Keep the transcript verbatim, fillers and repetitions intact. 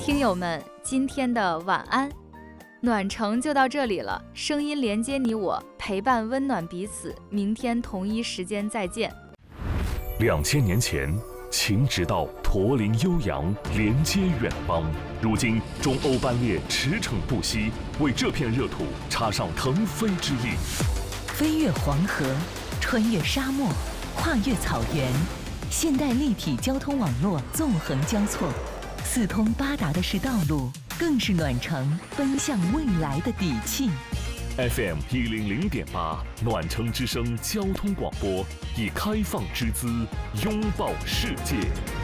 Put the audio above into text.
听友们，今天的晚安，暖城就到这里了。声音连接你我，陪伴温暖彼此。明天同一时间再见。 两千年前，秦直道驼铃悠扬，连接远邦。如今，中欧班列驰骋不息，为这片热土插上腾飞之翼。 飞越黄河，穿越沙漠，跨越草原，现代立体交通网络纵横交错，四通八达的是道路，更是暖城奔向未来的底气。 F M 一零零点八，暖城之声交通广播，以开放之姿拥抱世界。